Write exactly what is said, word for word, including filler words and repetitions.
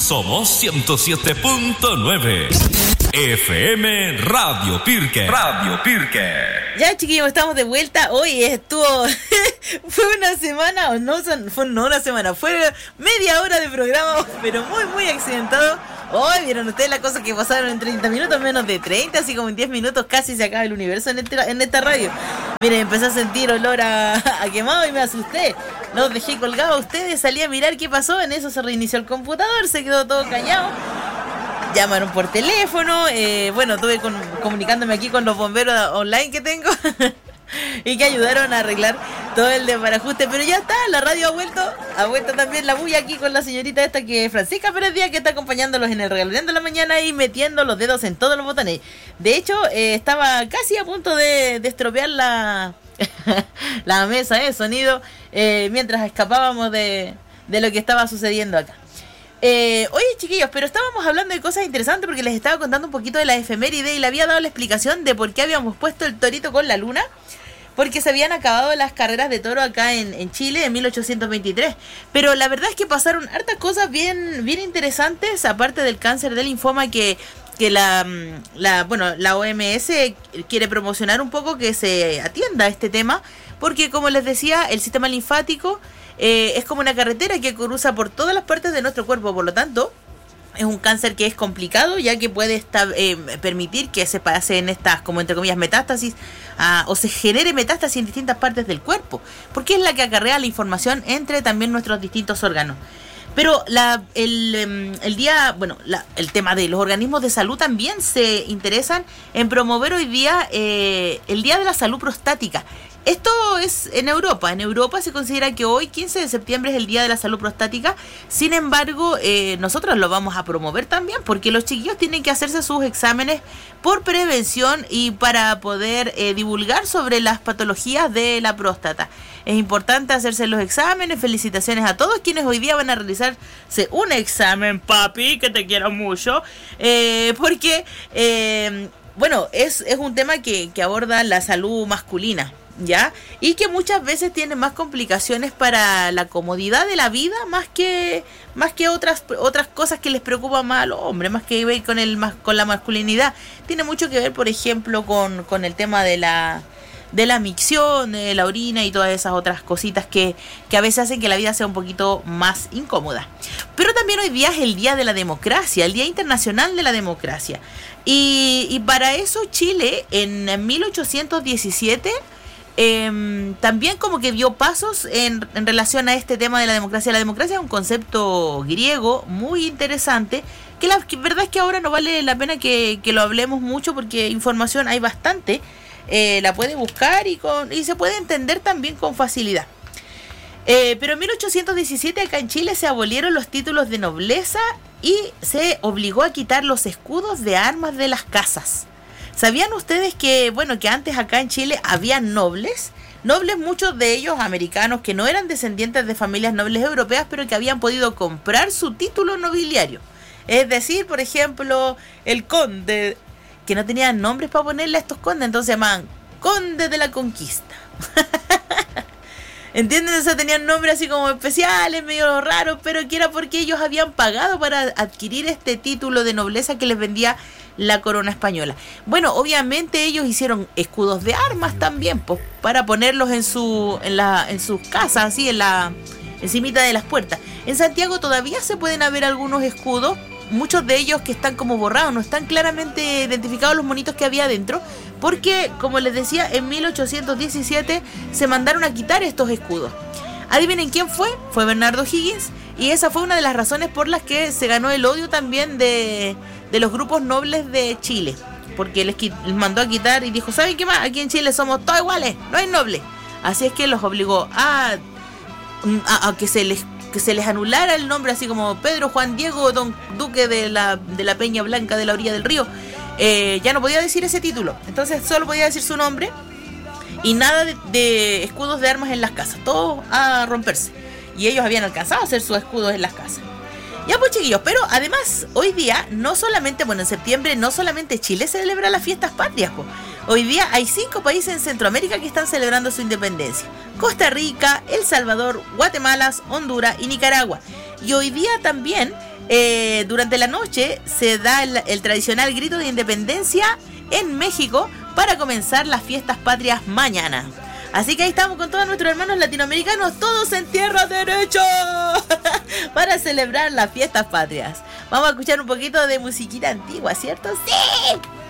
Somos ciento siete punto nueve. F M Radio Pirque. Radio Pirque. Ya, chiquillos, estamos de vuelta. Hoy estuvo... fue una semana, o no, fue no una semana, fue media hora de programa, pero muy, muy accidentado. Hoy oh, vieron ustedes las cosas que pasaron en treinta minutos, menos de treinta, así como en diez minutos casi se acaba el universo en, este, en esta radio. Miren, empecé a sentir olor a, a quemado y me asusté. Los dejé colgados a ustedes, salí a mirar qué pasó, en eso se reinició el computador, se quedó todo callado. Llamaron por teléfono, eh, bueno, estuve con, comunicándome aquí con los bomberos online que tengo y que ayudaron a arreglar todo el desbarajuste, pero ya está, la radio ha vuelto, ha vuelto también la bulla aquí con la señorita esta que es Francisca Pérez Díaz, que está acompañándolos en el Regaloneando de la Mañana y metiendo los dedos en todos los botones. De hecho, eh, estaba casi a punto de, de estropear la, la mesa de sonido eh, mientras escapábamos de, de lo que estaba sucediendo acá. Eh, oye, chiquillos, pero estábamos hablando de cosas interesantes porque les estaba contando un poquito de la efeméride y le había dado la explicación de por qué habíamos puesto el torito con la luna, porque se habían acabado las carreras de toro acá en, en Chile en mil ochocientos veintitrés, pero la verdad es que pasaron hartas cosas bien, bien interesantes, aparte del cáncer del linfoma que, que la, la, bueno, la O M S quiere promocionar un poco que se atienda a este tema, porque como les decía, el sistema linfático Eh, es como una carretera que cruza por todas las partes de nuestro cuerpo, por lo tanto es un cáncer que es complicado, ya que puede estar, eh, permitir que se pasen estas, como entre comillas, metástasis uh, o se genere metástasis en distintas partes del cuerpo, porque es la que acarrea la información entre también nuestros distintos órganos. Pero la, el, el día, bueno, la, el tema de los organismos de salud también se interesan en promover hoy día eh, el Día de la Salud Prostática. Esto es en Europa. En Europa se considera que hoy, quince de septiembre, es el Día de la Salud Prostática. Sin embargo, eh, nosotros lo vamos a promover también porque los chiquillos tienen que hacerse sus exámenes por prevención y para poder eh, divulgar sobre las patologías de la próstata. Es importante hacerse los exámenes. Felicitaciones a todos quienes hoy día van a realizarse un examen, papi, que te quiero mucho. Eh, porque, eh, bueno, es, es un tema que, que aborda la salud masculina, ¿ya? Y que muchas veces tiene más complicaciones para la comodidad de la vida más que más que otras otras cosas que les preocupan más a los hombres, más que ver con el con la masculinidad. Tiene mucho que ver, por ejemplo, con, con el tema de la de la micción, de la orina y todas esas otras cositas que, que a veces hacen que la vida sea un poquito más incómoda. Pero también hoy día es el Día de la Democracia, el Día Internacional de la Democracia. Y, y para eso Chile en mil ochocientos diecisiete Eh, también como que dio pasos en, en relación a este tema de la democracia. La democracia es un concepto griego muy interesante que la que verdad es que ahora no vale la pena que, que lo hablemos mucho porque información hay bastante, eh, la puede buscar y, con, y se puede entender también con facilidad. Eh, pero en mil ochocientos diecisiete acá en Chile se abolieron los títulos de nobleza y se obligó a quitar los escudos de armas de las casas. ¿Sabían ustedes que, bueno, que antes acá en Chile había nobles? Nobles, muchos de ellos americanos, que no eran descendientes de familias nobles europeas, pero que habían podido comprar su título nobiliario. Es decir, por ejemplo, el conde, que no tenían nombres para ponerle a estos condes, entonces se llamaban Conde de la Conquista. ¿Entienden? O sea, tenían nombres así como especiales, medio raros, pero que era porque ellos habían pagado para adquirir este título de nobleza que les vendía la corona española. Bueno, obviamente ellos hicieron escudos de armas también, pues, para ponerlos en su, en la, en sus casas, así, en la, encimita de las puertas. En Santiago todavía se pueden ver algunos escudos, muchos de ellos que están como borrados, no están claramente identificados los monitos que había adentro, porque, como les decía, en mil ochocientos diecisiete se mandaron a quitar estos escudos. Adivinen quién fue, fue Bernardo Higgins, y esa fue una de las razones por las que se ganó el odio también de, de los grupos nobles de Chile, porque les, les mandó a quitar y dijo, ¿saben qué más? Aquí en Chile somos todos iguales, no hay nobles. Así es que los obligó a, a, a que se les que se les anulara el nombre, así como Pedro Juan Diego Don Duque de la, de la Peña Blanca de la orilla del río. Eh, ya no podía decir ese título, entonces solo podía decir su nombre y nada de, de escudos de armas en las casas, todo a romperse. Y ellos habían alcanzado a hacer sus escudos en las casas. Ya pues, chiquillos, pero además hoy día no solamente, bueno, en septiembre no solamente Chile celebra las fiestas patrias, pues. Hoy día hay cinco países en Centroamérica que están celebrando su independencia: Costa Rica, El Salvador, Guatemala, Honduras y Nicaragua. Y hoy día también Eh, durante la noche se da el, el tradicional grito de independencia en México para comenzar las fiestas patrias mañana. Así que ahí estamos con todos nuestros hermanos latinoamericanos, todos en tierra derecha, para celebrar las fiestas patrias. Vamos a escuchar un poquito de musiquita antigua, ¿cierto? ¡Sí!